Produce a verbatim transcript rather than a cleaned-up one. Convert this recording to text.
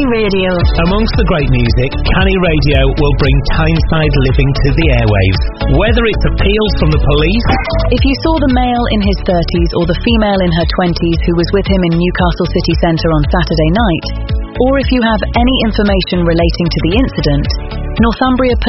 Canny Radio. Amongst the great music, Canny Radio will bring Tyneside living to the airwaves. Whether it's appeals from the police... If you saw the male in his thirties or the female in her twenties who was with him in Newcastle city centre on Saturday night, or if you have any information relating to the incident, Northumbria Police